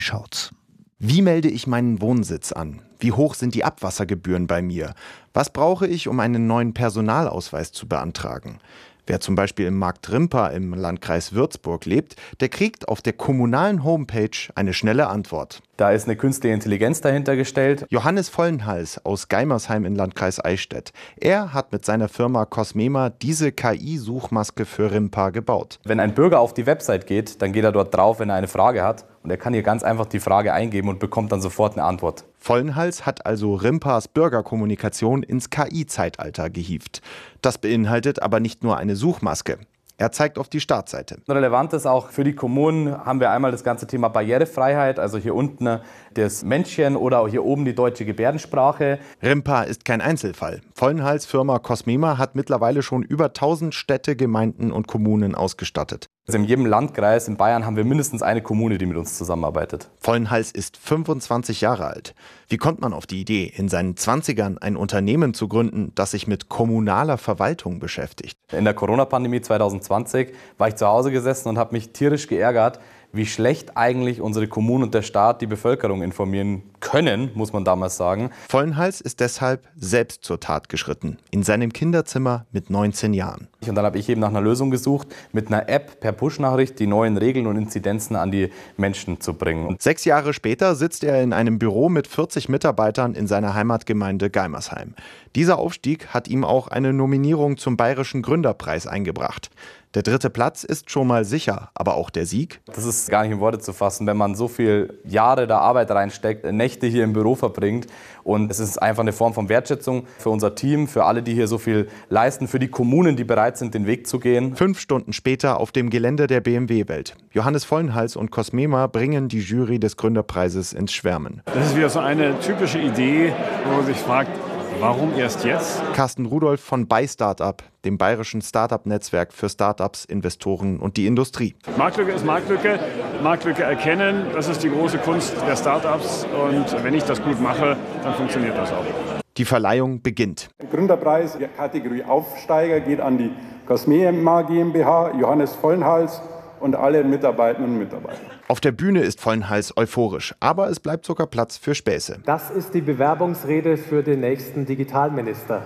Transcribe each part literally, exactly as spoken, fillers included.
schaut. Wie melde ich meinen Wohnsitz an? Wie hoch sind die Abwassergebühren bei mir? Was brauche ich, um einen neuen Personalausweis zu beantragen? Wer zum Beispiel im Markt Rimpa im Landkreis Würzburg lebt, der kriegt auf der kommunalen Homepage eine schnelle Antwort. Da ist eine künstliche Intelligenz dahinter gestellt. Johannes Vollenhals aus Geimersheim im Landkreis Eichstätt. Er hat mit seiner Firma Cosmema diese K I-Suchmaske für Rimpa gebaut. Wenn ein Bürger auf die Website geht, dann geht er dort drauf, wenn er eine Frage hat. Und er kann hier ganz einfach die Frage eingeben und bekommt dann sofort eine Antwort. Vollenhals hat also Rimpas Bürgerkommunikation ins K I-Zeitalter gehievt. Das beinhaltet aber nicht nur eine Suchmaske. Er zeigt auf die Startseite. Relevant ist auch für die Kommunen, haben wir einmal das ganze Thema Barrierefreiheit, also hier unten das Männchen oder auch hier oben die deutsche Gebärdensprache. Rimpa ist kein Einzelfall. Vollenhals Firma Cosmema hat mittlerweile schon über tausend Städte, Gemeinden und Kommunen ausgestattet. Also in jedem Landkreis in Bayern haben wir mindestens eine Kommune, die mit uns zusammenarbeitet. Vollenhals ist fünfundzwanzig Jahre alt. Wie kommt man auf die Idee, in seinen Zwanzigern ein Unternehmen zu gründen, das sich mit kommunaler Verwaltung beschäftigt? In der Corona-Pandemie zwanzig zwanzig war ich zu Hause gesessen und habe mich tierisch geärgert, wie schlecht eigentlich unsere Kommunen und der Staat die Bevölkerung informieren können, muss man damals sagen. Vollenhals ist deshalb selbst zur Tat geschritten, in seinem Kinderzimmer mit neunzehn Jahren. Und dann habe ich eben nach einer Lösung gesucht, mit einer App per Push-Nachricht die neuen Regeln und Inzidenzen an die Menschen zu bringen. Und sechs Jahre später sitzt er in einem Büro mit vierzig Mitarbeitern in seiner Heimatgemeinde Geimersheim. Dieser Aufstieg hat ihm auch eine Nominierung zum Bayerischen Gründerpreis eingebracht. Der dritte Platz ist schon mal sicher, aber auch der Sieg? Das ist gar nicht in Worte zu fassen, wenn man so viele Jahre der Arbeit reinsteckt, Nächte hier im Büro verbringt. Und es ist einfach eine Form von Wertschätzung für unser Team, für alle, die hier so viel leisten, für die Kommunen, die bereit sind, den Weg zu gehen. Fünf Stunden später auf dem Gelände der B M W-Welt. Johannes Vollenhals und Cosmema bringen die Jury des Gründerpreises ins Schwärmen. Das ist wieder so eine typische Idee, wo man sich fragt, warum erst jetzt? Carsten Rudolph von ByStartup, dem bayerischen Startup-Netzwerk für Startups, Investoren und die Industrie. Marktlücke ist Marktlücke. Marktlücke erkennen, das ist die große Kunst der Startups. Und wenn ich das gut mache, dann funktioniert das auch. Die Verleihung beginnt. Der Gründerpreis der Kategorie Aufsteiger geht an die Cosmema GmbH, Johannes Vollenhals und alle Mitarbeiterinnen und Mitarbeiter. Auf der Bühne ist Vollenhals euphorisch, aber es bleibt sogar Platz für Späße. Das ist die Bewerbungsrede für den nächsten Digitalminister.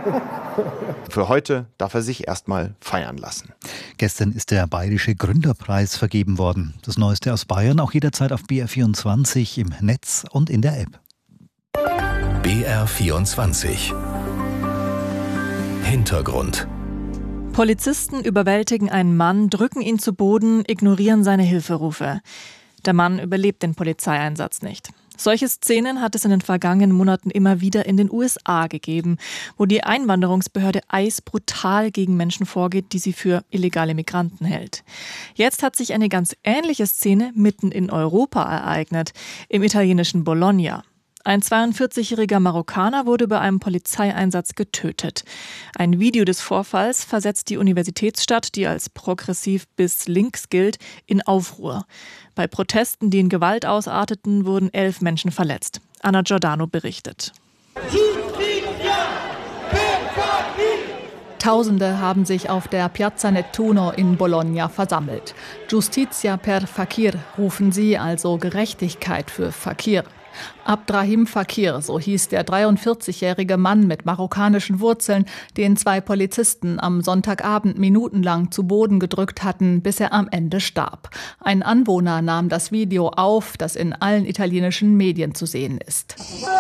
Für heute darf er sich erstmal feiern lassen. Gestern ist der Bayerische Gründerpreis vergeben worden. Das Neueste aus Bayern auch jederzeit auf B R vierundzwanzig im Netz und in der App. B R vierundzwanzig Hintergrund. Polizisten überwältigen einen Mann, drücken ihn zu Boden, ignorieren seine Hilferufe. Der Mann überlebt den Polizeieinsatz nicht. Solche Szenen hat es in den vergangenen Monaten immer wieder in den U S A gegeben, wo die Einwanderungsbehörde I C E brutal gegen Menschen vorgeht, die sie für illegale Migranten hält. Jetzt hat sich eine ganz ähnliche Szene mitten in Europa ereignet, im italienischen Bologna. Ein zweiundvierzigjähriger Marokkaner wurde bei einem Polizeieinsatz getötet. Ein Video des Vorfalls versetzt die Universitätsstadt, die als progressiv bis links gilt, in Aufruhr. Bei Protesten, die in Gewalt ausarteten, wurden elf Menschen verletzt. Anna Giordano berichtet. Tausende haben sich auf der Piazza Nettuno in Bologna versammelt. Giustizia per Fakir rufen sie, also Gerechtigkeit für Fakir. Abdrahim Fakir, so hieß der dreiundvierzigjährige Mann mit marokkanischen Wurzeln, den zwei Polizisten am Sonntagabend minutenlang zu Boden gedrückt hatten, bis er am Ende starb. Ein Anwohner nahm das Video auf, das in allen italienischen Medien zu sehen ist.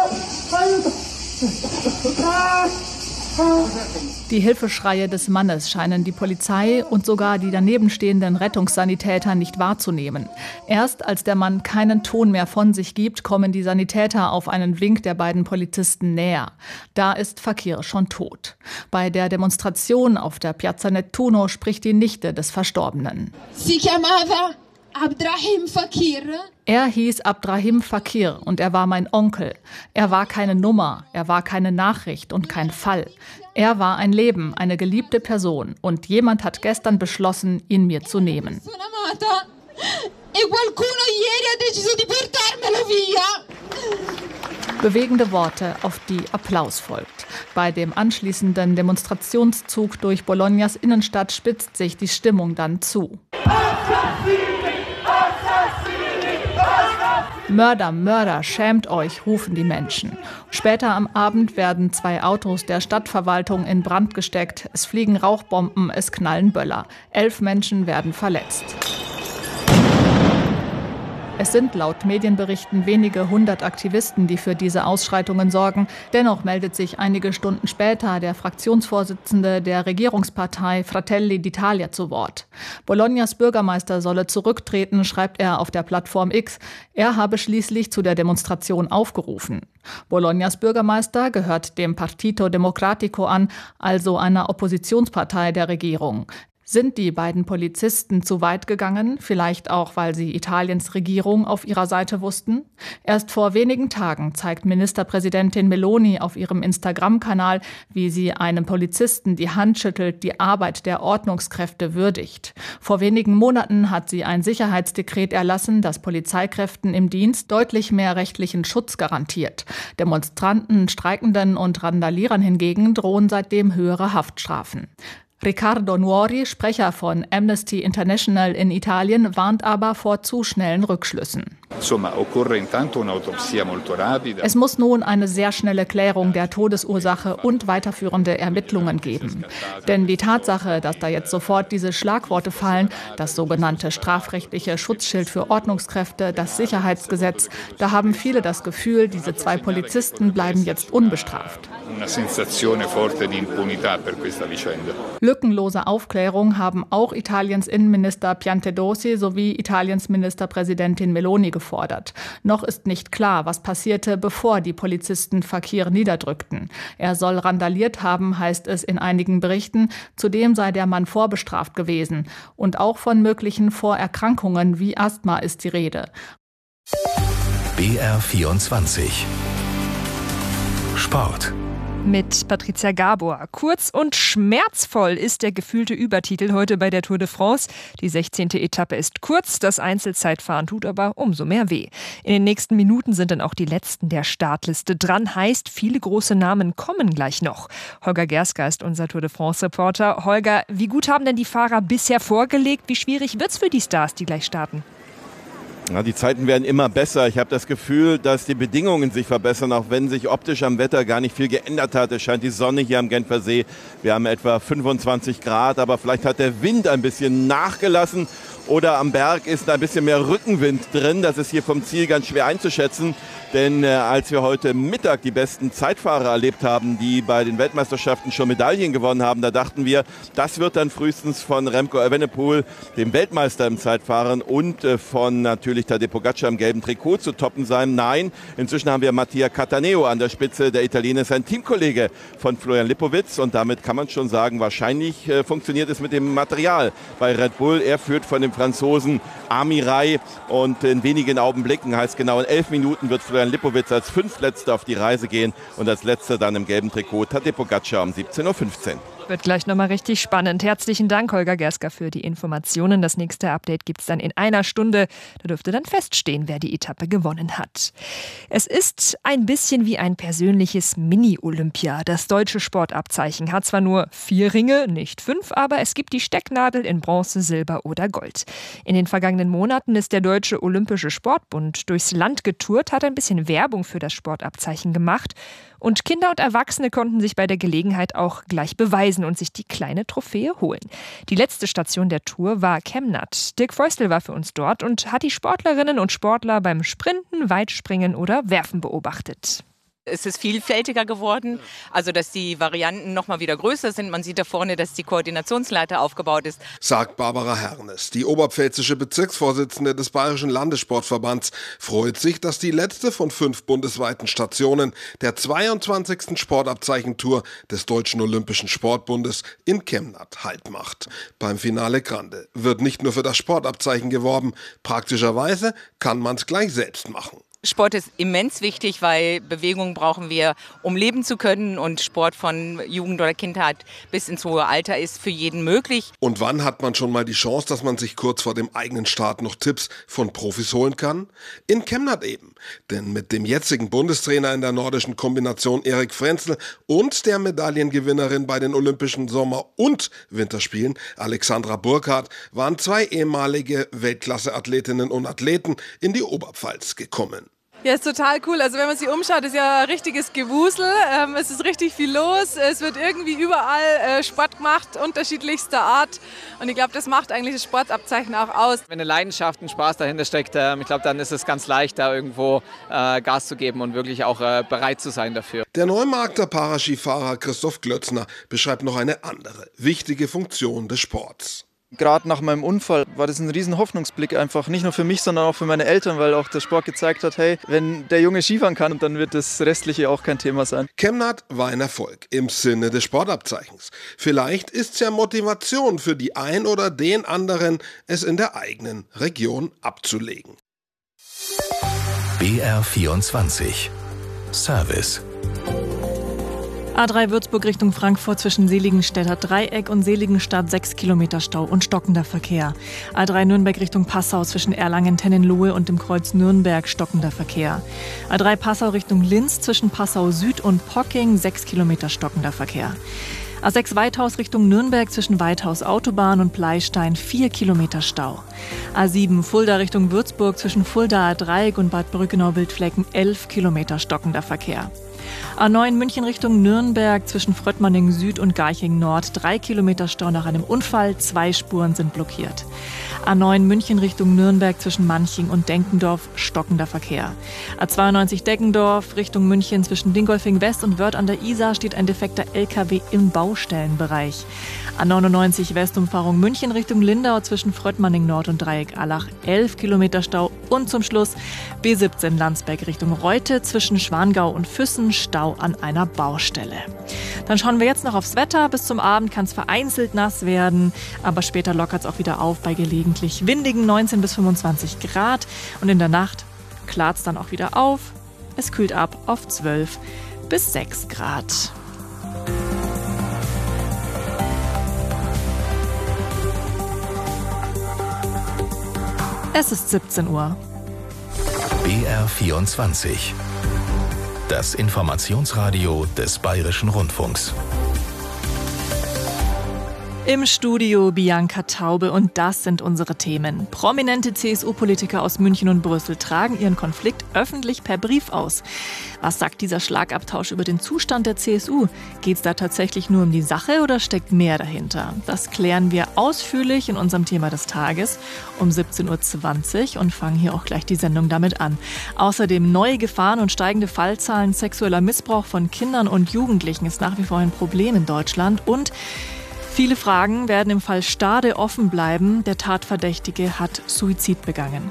Die Hilfeschreie des Mannes scheinen die Polizei und sogar die danebenstehenden Rettungssanitäter nicht wahrzunehmen. Erst als der Mann keinen Ton mehr von sich gibt, kommen die Sanitäter auf einen Wink der beiden Polizisten näher. Da ist Fakir schon tot. Bei der Demonstration auf der Piazza Nettuno spricht die Nichte des Verstorbenen. Si chiamava Abdrahim Fakir. Er hieß Abdrahim Fakir und er war mein Onkel. Er war keine Nummer, er war keine Nachricht und kein Fall. Er war ein Leben, eine geliebte Person und jemand hat gestern beschlossen, ihn mir zu nehmen. Bewegende Worte, auf die Applaus folgt. Bei dem anschließenden Demonstrationszug durch Bolognas Innenstadt spitzt sich die Stimmung dann zu. Mörder, Mörder, schämt euch, rufen die Menschen. Später am Abend werden zwei Autos der Stadtverwaltung in Brand gesteckt. Es fliegen Rauchbomben, es knallen Böller. Elf Menschen werden verletzt. Es sind laut Medienberichten wenige hundert Aktivisten, die für diese Ausschreitungen sorgen. Dennoch meldet sich einige Stunden später der Fraktionsvorsitzende der Regierungspartei Fratelli d'Italia zu Wort. Bolognas Bürgermeister solle zurücktreten, schreibt er auf der Plattform X. Er habe schließlich zu der Demonstration aufgerufen. Bolognas Bürgermeister gehört dem Partito Democratico an, also einer Oppositionspartei der Regierung. Sind die beiden Polizisten zu weit gegangen? Vielleicht auch, weil sie Italiens Regierung auf ihrer Seite wussten? Erst vor wenigen Tagen zeigt Ministerpräsidentin Meloni auf ihrem Instagram-Kanal, wie sie einem Polizisten die Hand schüttelt, die Arbeit der Ordnungskräfte würdigt. Vor wenigen Monaten hat sie ein Sicherheitsdekret erlassen, das Polizeikräften im Dienst deutlich mehr rechtlichen Schutz garantiert. Demonstranten, Streikenden und Randalierern hingegen drohen seitdem höhere Haftstrafen. Riccardo Nuori, Sprecher von Amnesty International in Italien, warnt aber vor zu schnellen Rückschlüssen. Es muss nun eine sehr schnelle Klärung der Todesursache und weiterführende Ermittlungen geben. Denn die Tatsache, dass da jetzt sofort diese Schlagworte fallen, das sogenannte strafrechtliche Schutzschild für Ordnungskräfte, das Sicherheitsgesetz, da haben viele das Gefühl, diese zwei Polizisten bleiben jetzt unbestraft. Lückenlose Aufklärung haben auch Italiens Innenminister Piantedosi sowie Italiens Ministerpräsidentin Meloni gefordert. Noch ist nicht klar, was passierte, bevor die Polizisten Fakir niederdrückten. Er soll randaliert haben, heißt es in einigen Berichten. Zudem sei der Mann vorbestraft gewesen. Und auch von möglichen Vorerkrankungen wie Asthma ist die Rede. B R vierundzwanzig Sport. Mit Patricia Gabor. Kurz und schmerzvoll ist der gefühlte Übertitel heute bei der Tour de France. Die sechzehnte Etappe ist kurz, das Einzelzeitfahren tut aber umso mehr weh. In den nächsten Minuten sind dann auch die letzten der Startliste dran. Heißt, viele große Namen kommen gleich noch. Holger Gerska ist unser Tour de France-Reporter. Holger, wie gut haben denn die Fahrer bisher vorgelegt? Wie schwierig wird's für die Stars, die gleich starten? Ja, die Zeiten werden immer besser. Ich habe das Gefühl, dass die Bedingungen sich verbessern, auch wenn sich optisch am Wetter gar nicht viel geändert hat. Es scheint die Sonne hier am Genfer See. Wir haben etwa fünfundzwanzig Grad, aber vielleicht hat der Wind ein bisschen nachgelassen oder am Berg ist ein bisschen mehr Rückenwind drin. Das ist hier vom Ziel ganz schwer einzuschätzen. Denn äh, als wir heute Mittag die besten Zeitfahrer erlebt haben, die bei den Weltmeisterschaften schon Medaillen gewonnen haben, da dachten wir, das wird dann frühestens von Remco Evenepoel, dem Weltmeister im Zeitfahren, und äh, von natürlich Tadej Pogacar im gelben Trikot zu toppen sein. Nein, inzwischen haben wir Mattia Cattaneo an der Spitze. Der Italiener ist ein Teamkollege von Florian Lipowitz und damit kann man schon sagen, wahrscheinlich äh, funktioniert es mit dem Material bei Red Bull. Er führt von dem Franzosen Amirai und in wenigen Augenblicken, heißt genau in elf Minuten, wird Florian Lipowitz als Fünftletzter auf die Reise gehen und als Letzter dann im gelben Trikot Tadej Pogacar um siebzehn Uhr fünfzehn. Wird gleich nochmal richtig spannend. Herzlichen Dank, Holger Gerska, für die Informationen. Das nächste Update gibt es dann in einer Stunde. Da dürfte dann feststehen, wer die Etappe gewonnen hat. Es ist ein bisschen wie ein persönliches Mini-Olympia. Das deutsche Sportabzeichen hat zwar nur vier Ringe, nicht fünf, aber es gibt die Stecknadel in Bronze, Silber oder Gold. In den vergangenen Monaten ist der Deutsche Olympische Sportbund durchs Land getourt, hat ein bisschen Werbung für das Sportabzeichen gemacht. Und Kinder und Erwachsene konnten sich bei der Gelegenheit auch gleich beweisen und sich die kleine Trophäe holen. Die letzte Station der Tour war Kemnath. Dirk Feustel war für uns dort und hat die Sportlerinnen und Sportler beim Sprinten, Weitspringen oder Werfen beobachtet. Es ist vielfältiger geworden, also dass die Varianten noch mal wieder größer sind. Man sieht da vorne, dass die Koordinationsleiter aufgebaut ist. Sagt Barbara Hernes. Die oberpfälzische Bezirksvorsitzende des Bayerischen Landessportverbands freut sich, dass die letzte von fünf bundesweiten Stationen der zweiundzwanzigsten Sportabzeichentour des Deutschen Olympischen Sportbundes in Kemnath Halt macht. Beim Finale Grande wird nicht nur für das Sportabzeichen geworben, praktischerweise kann man es gleich selbst machen. Sport ist immens wichtig, weil Bewegung brauchen wir, um leben zu können. Und Sport von Jugend oder Kindheit bis ins hohe Alter ist für jeden möglich. Und wann hat man schon mal die Chance, dass man sich kurz vor dem eigenen Start noch Tipps von Profis holen kann? In Kemnath eben. Denn mit dem jetzigen Bundestrainer in der nordischen Kombination Erik Frenzel und der Medaillengewinnerin bei den Olympischen Sommer- und Winterspielen Alexandra Burkhardt waren zwei ehemalige Weltklasse-Athletinnen und Athleten in die Oberpfalz gekommen. Ja, ist total cool. Also wenn man sich umschaut, ist ja richtiges Gewusel. Ähm, es ist richtig viel los. Es wird irgendwie überall äh, Sport gemacht, unterschiedlichster Art. Und ich glaube, das macht eigentlich das Sportabzeichen auch aus. Wenn eine Leidenschaft, ein Spaß dahinter steckt, äh, ich glaube, dann ist es ganz leicht, da irgendwo äh, Gas zu geben und wirklich auch äh, bereit zu sein dafür. Der Neumarkter Paraskifahrer Christoph Glötzner beschreibt noch eine andere wichtige Funktion des Sports. Gerade nach meinem Unfall war das ein riesen Hoffnungsblick einfach, nicht nur für mich, sondern auch für meine Eltern, weil auch der Sport gezeigt hat, hey, wenn der Junge Skifahren kann, dann wird das Restliche auch kein Thema sein. Kemnath war ein Erfolg im Sinne des Sportabzeichens. Vielleicht ist es ja Motivation für die ein oder den anderen, es in der eigenen Region abzulegen. B R vierundzwanzig Service. A drei Würzburg Richtung Frankfurt zwischen Seligenstädter Dreieck und Seligenstadt sechs Kilometer Stau und stockender Verkehr. A drei Nürnberg Richtung Passau zwischen Erlangen-Tennenlohe und dem Kreuz Nürnberg stockender Verkehr. A drei Passau Richtung Linz zwischen Passau Süd und Pocking sechs Kilometer stockender Verkehr. A sechs Weithaus Richtung Nürnberg zwischen Weithaus Autobahn und Bleistein vier Kilometer Stau. A sieben Fulda Richtung Würzburg zwischen Fuldaer Dreieck und Bad Brückenau-Wildflecken elf Kilometer stockender Verkehr. A neun München Richtung Nürnberg zwischen Fröttmanning Süd und Garching Nord drei Kilometer Stau nach einem Unfall, zwei Spuren sind blockiert. A neun München Richtung Nürnberg zwischen Manching und Denkendorf stockender Verkehr. A zweiundneunzig Deggendorf Richtung München zwischen Dingolfing West und Wörth an der Isar steht ein defekter L K W im Baustellenbereich. A neunundneunzig Westumfahrung München Richtung Lindau zwischen Fröttmanning Nord und Dreieck-Allach elf Kilometer Stau. Und zum Schluss B siebzehn Landsberg Richtung Reute zwischen Schwangau und Füssen Stau an einer Baustelle. Dann schauen wir jetzt noch aufs Wetter. Bis zum Abend kann es vereinzelt nass werden, aber später lockert es auch wieder auf bei gelegentlich windigen neunzehn bis fünfundzwanzig Grad. Und in der Nacht klart es dann auch wieder auf. Es kühlt ab auf zwölf bis sechs Grad. Es ist siebzehn Uhr. B R vierundzwanzig. Das Informationsradio des Bayerischen Rundfunks. Im Studio Bianca Taube und das sind unsere Themen. Prominente C S U-Politiker aus München und Brüssel tragen ihren Konflikt öffentlich per Brief aus. Was sagt dieser Schlagabtausch über den Zustand der C S U? Geht es da tatsächlich nur um die Sache oder steckt mehr dahinter? Das klären wir ausführlich in unserem Thema des Tages um siebzehn Uhr zwanzig und fangen hier auch gleich die Sendung damit an. Außerdem neue Gefahren und steigende Fallzahlen sexueller Missbrauch von Kindern und Jugendlichen ist nach wie vor ein Problem in Deutschland und viele Fragen werden im Fall Stade offen bleiben. Der Tatverdächtige hat Suizid begangen.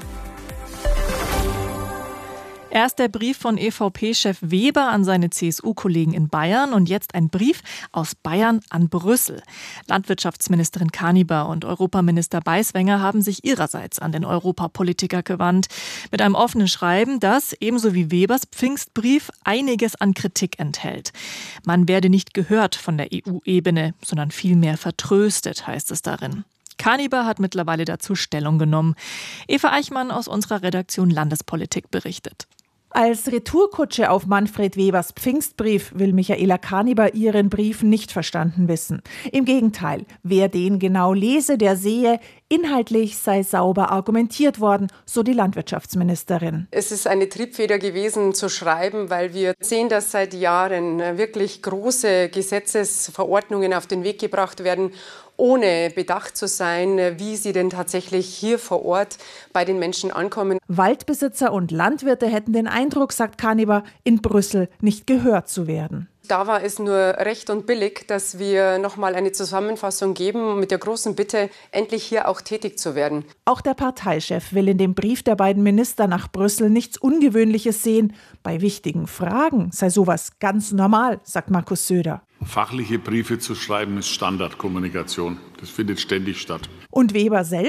Erst der Brief von E V P-Chef Weber an seine C S U-Kollegen in Bayern und jetzt ein Brief aus Bayern an Brüssel. Landwirtschaftsministerin Kaniber und Europaminister Beiswenger haben sich ihrerseits an den Europapolitiker gewandt. Mit einem offenen Schreiben, das, ebenso wie Webers Pfingstbrief, einiges an Kritik enthält. Man werde nicht gehört von der E U-Ebene, sondern vielmehr vertröstet, heißt es darin. Kaniber hat mittlerweile dazu Stellung genommen. Eva Eichmann aus unserer Redaktion Landespolitik berichtet. Als Retourkutsche auf Manfred Webers Pfingstbrief will Michaela Kaniber ihren Brief nicht verstanden wissen. Im Gegenteil, wer den genau lese, der sehe, inhaltlich sei sauber argumentiert worden, so die Landwirtschaftsministerin. Es ist eine Triebfeder gewesen zu schreiben, weil wir sehen, dass seit Jahren wirklich große Gesetzesverordnungen auf den Weg gebracht werden, ohne bedacht zu sein, wie sie denn tatsächlich hier vor Ort bei den Menschen ankommen. Waldbesitzer und Landwirte hätten den Eindruck, sagt Kaniber, in Brüssel nicht gehört zu werden. Da war es nur recht und billig, dass wir noch mal eine Zusammenfassung geben, mit der großen Bitte, endlich hier auch tätig zu werden. Auch der Parteichef will in dem Brief der beiden Minister nach Brüssel nichts Ungewöhnliches sehen. Bei wichtigen Fragen sei sowas ganz normal, sagt Markus Söder. Fachliche Briefe zu schreiben ist Standardkommunikation. Das findet ständig statt. Und Weber selbst?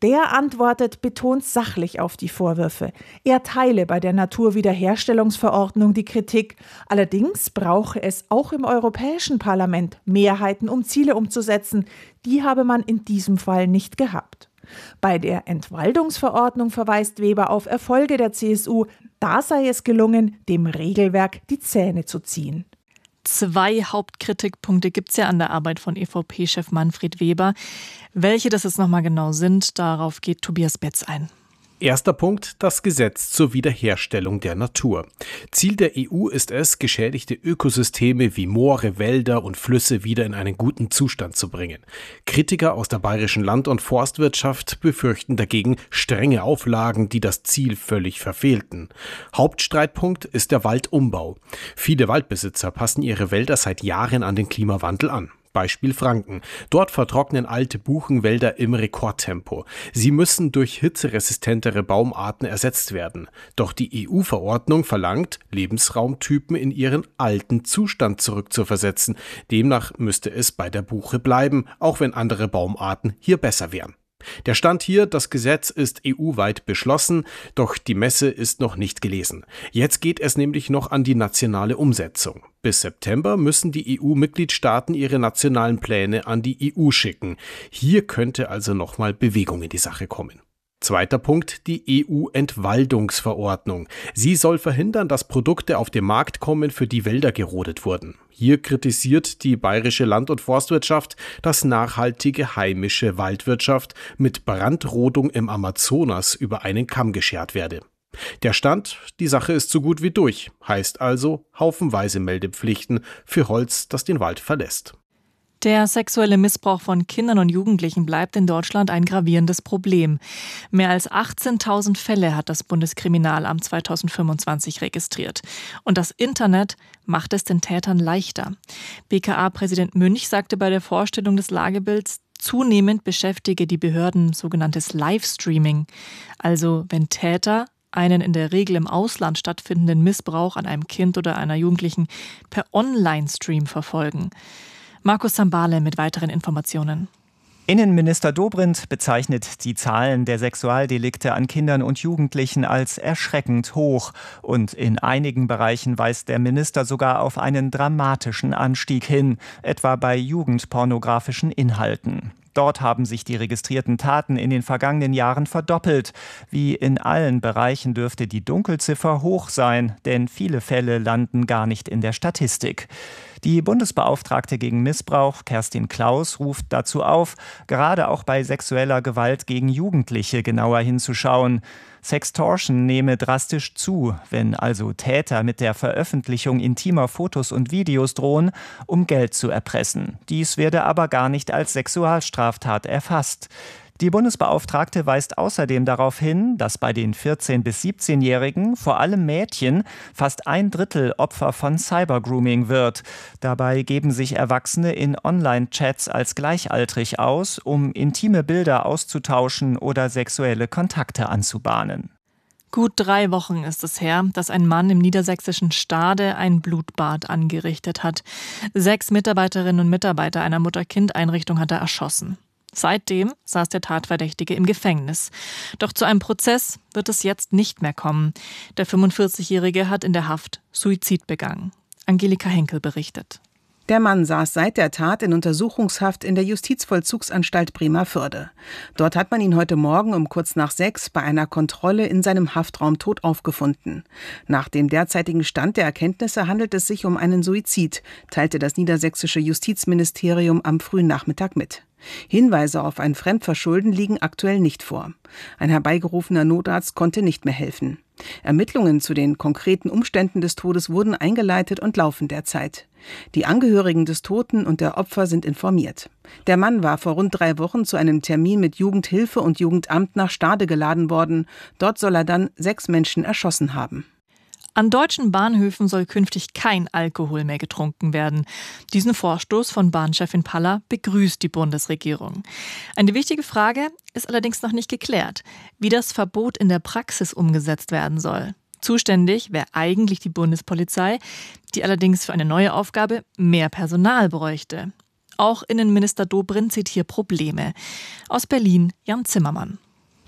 Der antwortet betont sachlich auf die Vorwürfe. Er teile bei der Naturwiederherstellungsverordnung die Kritik. Allerdings brauche es auch im Europäischen Parlament Mehrheiten, um Ziele umzusetzen. Die habe man in diesem Fall nicht gehabt. Bei der Entwaldungsverordnung verweist Weber auf Erfolge der C S U. Da sei es gelungen, dem Regelwerk die Zähne zu ziehen. Zwei Hauptkritikpunkte gibt es ja an der Arbeit von E V P-Chef Manfred Weber. Welche das jetzt nochmal genau sind, darauf geht Tobias Betz ein. Erster Punkt, das Gesetz zur Wiederherstellung der Natur. Ziel der E U ist es, geschädigte Ökosysteme wie Moore, Wälder und Flüsse wieder in einen guten Zustand zu bringen. Kritiker aus der bayerischen Land- und Forstwirtschaft befürchten dagegen strenge Auflagen, die das Ziel völlig verfehlten. Hauptstreitpunkt ist der Waldumbau. Viele Waldbesitzer passen ihre Wälder seit Jahren an den Klimawandel an. Beispiel Franken. Dort vertrocknen alte Buchenwälder im Rekordtempo. Sie müssen durch hitzeresistentere Baumarten ersetzt werden. Doch die E U-Verordnung verlangt, Lebensraumtypen in ihren alten Zustand zurückzuversetzen. Demnach müsste es bei der Buche bleiben, auch wenn andere Baumarten hier besser wären. Der Stand hier, das Gesetz ist E U-weit beschlossen, doch die Messe ist noch nicht gelesen. Jetzt geht es nämlich noch an die nationale Umsetzung. Bis September müssen die E U-Mitgliedstaaten ihre nationalen Pläne an die E U schicken. Hier könnte also nochmal Bewegung in die Sache kommen. Zweiter Punkt, die E U-Entwaldungsverordnung. Sie soll verhindern, dass Produkte auf den Markt kommen, für die Wälder gerodet wurden. Hier kritisiert die bayerische Land- und Forstwirtschaft, dass nachhaltige heimische Waldwirtschaft mit Brandrodung im Amazonas über einen Kamm geschert werde. Der Stand, die Sache ist so gut wie durch, heißt also haufenweise Meldepflichten für Holz, das den Wald verlässt. Der sexuelle Missbrauch von Kindern und Jugendlichen bleibt in Deutschland ein gravierendes Problem. Mehr als achtzehntausend Fälle hat das Bundeskriminalamt zweitausendfünfundzwanzig registriert. Und das Internet macht es den Tätern leichter. B K A-Präsident Münch sagte bei der Vorstellung des Lagebilds, zunehmend beschäftige die Behörden sogenanntes Livestreaming. Also wenn Täter einen in der Regel im Ausland stattfindenden Missbrauch an einem Kind oder einer Jugendlichen per Online-Stream verfolgen. Markus Sambale mit weiteren Informationen. Innenminister Dobrindt bezeichnet die Zahlen der Sexualdelikte an Kindern und Jugendlichen als erschreckend hoch. Und in einigen Bereichen weist der Minister sogar auf einen dramatischen Anstieg hin, etwa bei jugendpornografischen Inhalten. Dort haben sich die registrierten Taten in den vergangenen Jahren verdoppelt. Wie in allen Bereichen dürfte die Dunkelziffer hoch sein, denn viele Fälle landen gar nicht in der Statistik. Die Bundesbeauftragte gegen Missbrauch, Kerstin Klaus, ruft dazu auf, gerade auch bei sexueller Gewalt gegen Jugendliche genauer hinzuschauen. Sextortion nehme drastisch zu, wenn also Täter mit der Veröffentlichung intimer Fotos und Videos drohen, um Geld zu erpressen. Dies werde aber gar nicht als Sexualstraftat erfasst. Die Bundesbeauftragte weist außerdem darauf hin, dass bei den vierzehn- bis siebzehnjährigen, vor allem Mädchen, fast ein Drittel Opfer von Cybergrooming wird. Dabei geben sich Erwachsene in Online-Chats als gleichaltrig aus, um intime Bilder auszutauschen oder sexuelle Kontakte anzubahnen. Gut drei Wochen ist es her, dass ein Mann im niedersächsischen Stade ein Blutbad angerichtet hat. Sechs Mitarbeiterinnen und Mitarbeiter einer Mutter-Kind-Einrichtung hat er erschossen. Seitdem saß der Tatverdächtige im Gefängnis. Doch zu einem Prozess wird es jetzt nicht mehr kommen. Der fünfundvierzigjährige hat in der Haft Suizid begangen. Angelika Henkel berichtet. Der Mann saß seit der Tat in Untersuchungshaft in der Justizvollzugsanstalt Bremervörde. Dort hat man ihn heute Morgen um kurz nach sechs bei einer Kontrolle in seinem Haftraum tot aufgefunden. Nach dem derzeitigen Stand der Erkenntnisse handelt es sich um einen Suizid, teilte das niedersächsische Justizministerium am frühen Nachmittag mit. Hinweise auf ein Fremdverschulden liegen aktuell nicht vor. Ein herbeigerufener Notarzt konnte nicht mehr helfen. Ermittlungen zu den konkreten Umständen des Todes wurden eingeleitet und laufen derzeit. Die Angehörigen des Toten und der Opfer sind informiert. Der Mann war vor rund drei Wochen zu einem Termin mit Jugendhilfe und Jugendamt nach Stade geladen worden. Dort soll er dann sechs Menschen erschossen haben. An deutschen Bahnhöfen soll künftig kein Alkohol mehr getrunken werden. Diesen Vorstoß von Bahnchefin Paller begrüßt die Bundesregierung. Eine wichtige Frage ist allerdings noch nicht geklärt, wie das Verbot in der Praxis umgesetzt werden soll. Zuständig wäre eigentlich die Bundespolizei, die allerdings für eine neue Aufgabe mehr Personal bräuchte. Auch Innenminister Dobrindt sieht hier Probleme. Aus Berlin Jan Zimmermann.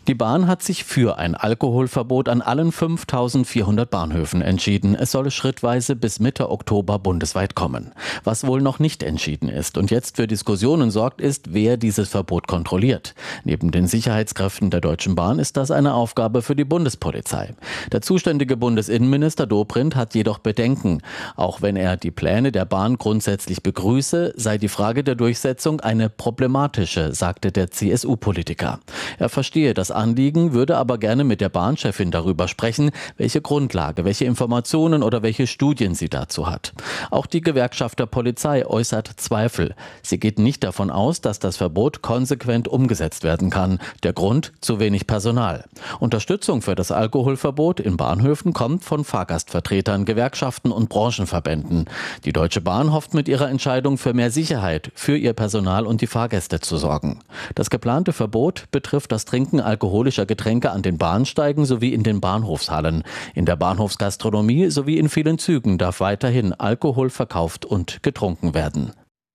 Die Bahn hat sich für ein Alkoholverbot an allen fünftausendvierhundert Bahnhöfen entschieden. Es solle schrittweise bis Mitte Oktober bundesweit kommen. Was wohl noch nicht entschieden ist und jetzt für Diskussionen sorgt, ist, wer dieses Verbot kontrolliert. Neben den Sicherheitskräften der Deutschen Bahn ist das eine Aufgabe für die Bundespolizei. Der zuständige Bundesinnenminister Dobrindt hat jedoch Bedenken. Auch wenn er die Pläne der Bahn grundsätzlich begrüße, sei die Frage der Durchsetzung eine problematische, sagte der C S U-Politiker. Er verstehe das Anliegen, würde aber gerne mit der Bahnchefin darüber sprechen, welche Grundlage, welche Informationen oder welche Studien sie dazu hat. Auch die Gewerkschaft der Polizei äußert Zweifel. Sie geht nicht davon aus, dass das Verbot konsequent umgesetzt werden kann. Der Grund: zu wenig Personal. Unterstützung für das Alkoholverbot in Bahnhöfen kommt von Fahrgastvertretern, Gewerkschaften und Branchenverbänden. Die Deutsche Bahn hofft mit ihrer Entscheidung für mehr Sicherheit für ihr Personal und die Fahrgäste zu sorgen. Das geplante Verbot betrifft das Trinken alkoholischer Getränke an den Bahnsteigen sowie in den Bahnhofshallen. In der Bahnhofsgastronomie sowie in vielen Zügen darf weiterhin Alkohol verkauft und getrunken werden.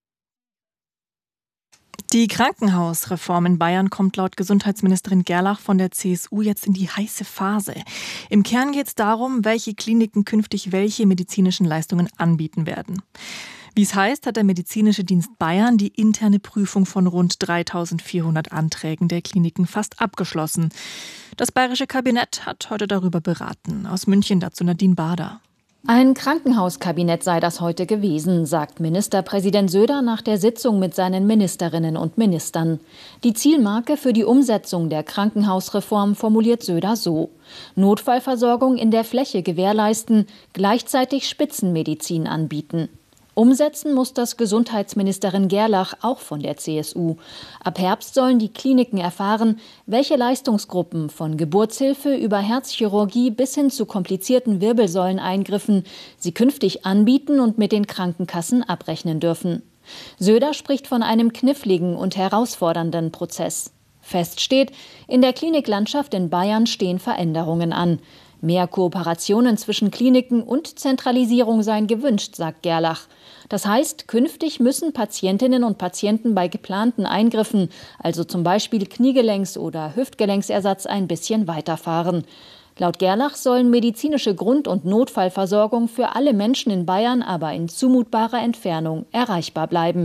Die Krankenhausreform in Bayern kommt laut Gesundheitsministerin Gerlach von der C S U jetzt in die heiße Phase. Im Kern geht es darum, welche Kliniken künftig welche medizinischen Leistungen anbieten werden. Wie es heißt, hat der Medizinische Dienst Bayern die interne Prüfung von rund dreitausendvierhundert Anträgen der Kliniken fast abgeschlossen. Das bayerische Kabinett hat heute darüber beraten. Aus München dazu Nadine Bader. Ein Krankenhauskabinett sei das heute gewesen, sagt Ministerpräsident Söder nach der Sitzung mit seinen Ministerinnen und Ministern. Die Zielmarke für die Umsetzung der Krankenhausreform formuliert Söder so: Notfallversorgung in der Fläche gewährleisten, gleichzeitig Spitzenmedizin anbieten. Umsetzen muss das Gesundheitsministerin Gerlach auch von der C S U. Ab Herbst sollen die Kliniken erfahren, welche Leistungsgruppen von Geburtshilfe über Herzchirurgie bis hin zu komplizierten Wirbelsäuleneingriffen sie künftig anbieten und mit den Krankenkassen abrechnen dürfen. Söder spricht von einem kniffligen und herausfordernden Prozess. Fest steht, in der Kliniklandschaft in Bayern stehen Veränderungen an. Mehr Kooperationen zwischen Kliniken und Zentralisierung seien gewünscht, sagt Gerlach. Das heißt, künftig müssen Patientinnen und Patienten bei geplanten Eingriffen, also zum Beispiel Kniegelenks- oder Hüftgelenksersatz, ein bisschen weiterfahren. Laut Gerlach sollen medizinische Grund- und Notfallversorgung für alle Menschen in Bayern aber in zumutbarer Entfernung erreichbar bleiben.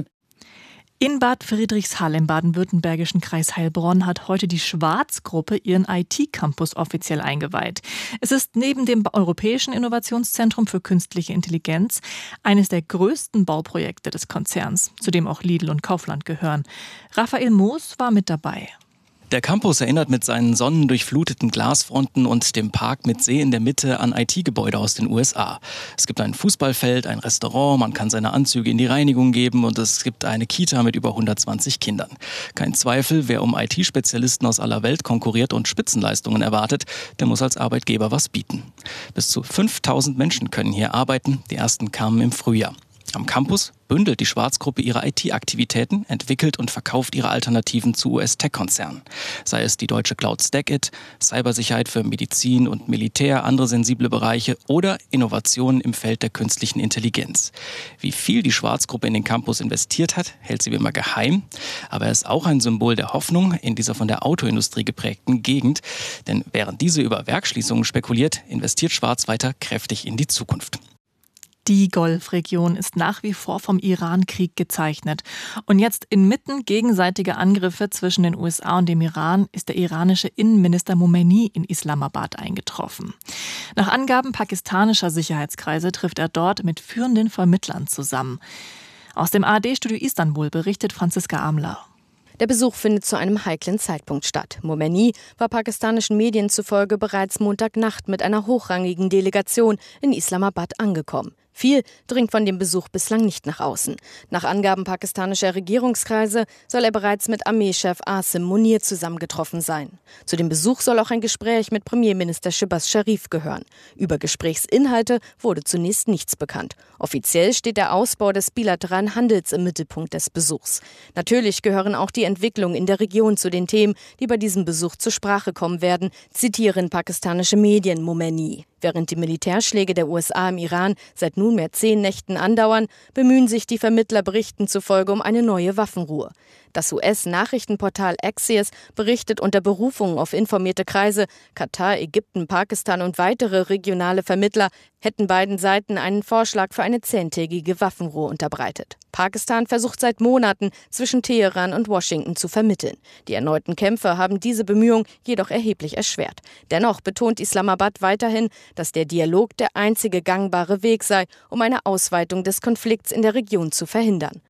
In Bad Friedrichshall im baden-württembergischen Kreis Heilbronn hat heute die Schwarz-Gruppe ihren I T-Campus offiziell eingeweiht. Es ist neben dem Europäischen Innovationszentrum für künstliche Intelligenz eines der größten Bauprojekte des Konzerns, zu dem auch Lidl und Kaufland gehören. Raphael Moos war mit dabei. Der Campus erinnert mit seinen sonnendurchfluteten Glasfronten und dem Park mit See in der Mitte an I T-Gebäude aus den U S A. Es gibt ein Fußballfeld, ein Restaurant, man kann seine Anzüge in die Reinigung geben und es gibt eine Kita mit über hundertzwanzig Kindern. Kein Zweifel, wer um I T-Spezialisten aus aller Welt konkurriert und Spitzenleistungen erwartet, der muss als Arbeitgeber was bieten. Bis zu fünftausend Menschen können hier arbeiten, die ersten kamen im Frühjahr. Am Campus bündelt die Schwarz-Gruppe ihre I T-Aktivitäten, entwickelt und verkauft ihre Alternativen zu U S-Tech-Konzernen. Sei es die deutsche Cloud Stackit, Cybersicherheit für Medizin und Militär, andere sensible Bereiche oder Innovationen im Feld der künstlichen Intelligenz. Wie viel die Schwarz-Gruppe in den Campus investiert hat, hält sie wie immer geheim. Aber er ist auch ein Symbol der Hoffnung in dieser von der Autoindustrie geprägten Gegend. Denn während diese über Werksschließungen spekuliert, investiert Schwarz weiter kräftig in die Zukunft. Die Golfregion ist nach wie vor vom Iran-Krieg gezeichnet. Und jetzt inmitten gegenseitiger Angriffe zwischen den U S A und dem Iran ist der iranische Innenminister Momeini in Islamabad eingetroffen. Nach Angaben pakistanischer Sicherheitskreise trifft er dort mit führenden Vermittlern zusammen. Aus dem A R D-Studio Istanbul berichtet Franziska Amler. Der Besuch findet zu einem heiklen Zeitpunkt statt. Momeini war pakistanischen Medien zufolge bereits Montagnacht mit einer hochrangigen Delegation in Islamabad angekommen. Viel dringt von dem Besuch bislang nicht nach außen. Nach Angaben pakistanischer Regierungskreise soll er bereits mit Armeechef Asim Munir zusammengetroffen sein. Zu dem Besuch soll auch ein Gespräch mit Premierminister Shehbaz Sharif gehören. Über Gesprächsinhalte wurde zunächst nichts bekannt. Offiziell steht der Ausbau des bilateralen Handels im Mittelpunkt des Besuchs. Natürlich gehören auch die Entwicklungen in der Region zu den Themen, die bei diesem Besuch zur Sprache kommen werden, zitieren pakistanische Medien Momeini. Während die Militärschläge der U S A im Iran seit nunmehr zehn Nächten andauern, bemühen sich die Vermittlerberichten zufolge um eine neue Waffenruhe. Das U S-Nachrichtenportal Axios berichtet unter Berufung auf informierte Kreise, Katar, Ägypten, Pakistan und weitere regionale Vermittler hätten beiden Seiten einen Vorschlag für eine zehntägige Waffenruhe unterbreitet. Pakistan versucht seit Monaten, zwischen Teheran und Washington zu vermitteln. Die erneuten Kämpfe haben diese Bemühungen jedoch erheblich erschwert. Dennoch betont Islamabad weiterhin, dass der Dialog der einzige gangbare Weg sei, um eine Ausweitung des Konflikts in der Region zu verhindern.